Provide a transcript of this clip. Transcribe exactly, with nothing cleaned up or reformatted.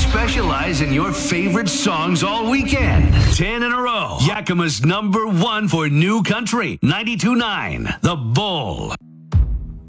specialize in your favorite songs all weekend. Ten in a row. Yakima's number one for new country. ninety-two point nine The Bull.